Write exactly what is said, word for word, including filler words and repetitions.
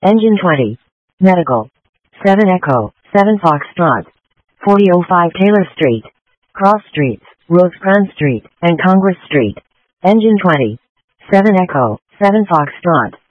Engine twenty. Medical. seven Echo, seven Foxtrot. forty oh five Taylor Street. Cross Streets, Rosecrans Street, and Congress Street. Engine twenty. seven Echo, seven Foxtrot.